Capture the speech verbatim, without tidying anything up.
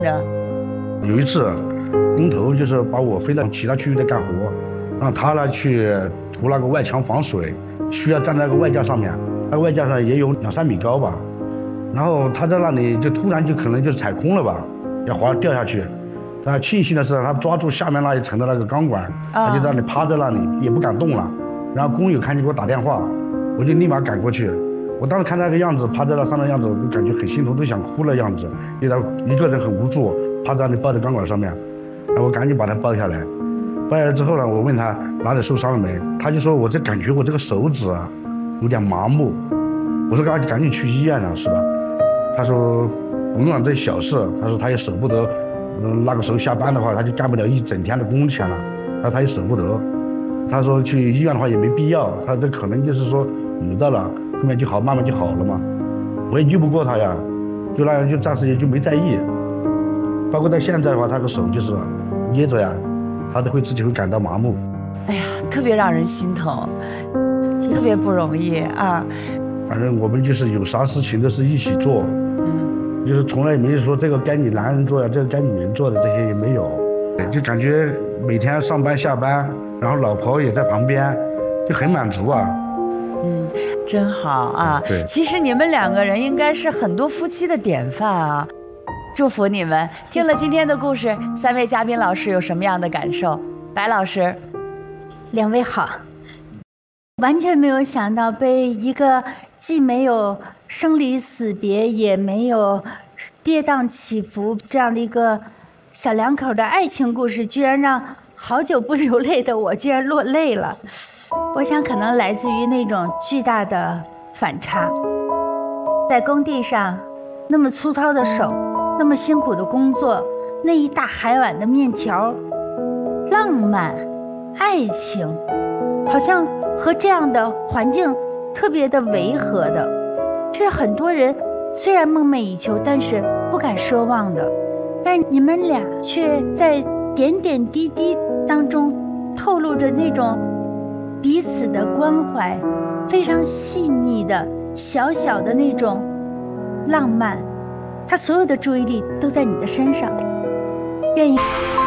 有一次，工头就是把我分到其他区域在干活，让他呢去涂那个外墙防水，需要站在那个外架上面，那个外架上也有两三米高吧。然后他在那里就突然就可能就踩空了吧，要滑掉下去。但庆幸的是，他抓住下面那一层的那个钢管，他就在那里趴在那里，也不敢动了。然后工友看见给我打电话，我就立马赶过去。我当时看他那个样子，趴在那上面样子，我就感觉很心疼，都想哭的样子。因为他一个人很无助，趴在那里抱在钢管上面。然后我赶紧把他抱下来。抱下来之后呢，我问他哪里受伤了没，他就说我这感觉我这个手指啊有点麻木。我说赶赶紧去医院了，是吧？他说不用这小事，他说他也舍不得，嗯，那个时候下班的话他就干不了一整天的工钱了，他他也舍不得。他说去医院的话也没必要，他这可能就是说有的了，后面就好，慢慢就好了嘛。我也拗不过他呀，就那样就暂时也就没在意。包括到现在的话，他的手就是捏着呀，他都会自己会感到麻木。 哎呀，特别让人心疼，特别不容易啊。 反正我们就是有啥事情都是一起做，嗯，就是从来没说这个该你男人做呀，这个该女人做的，这些也没有，就感觉每天上班下班，然后老婆也在旁边，就很满足啊。 嗯，真好啊。 对， 其实你们两个人应该是很多夫妻的典范啊，祝福你们。听了今天的故事，三位嘉宾老师有什么样的感受？白老师， 两位好。完全没有想到被一个既没有生离死别也没有跌宕起伏这样的一个小两口的爱情故事，居然让好久不流泪的我居然落泪了。我想可能来自于那种巨大的反差。在工地上那么粗糙的手，那么辛苦的工作，那一大海碗的面条，浪漫爱情好像和这样的环境特别的违和的，这是很多人虽然梦寐以求，但是不敢奢望的。但你们俩却在点点滴滴当中透露着那种彼此的关怀，非常细腻的小小的那种浪漫，他所有的注意力都在你的身上。愿意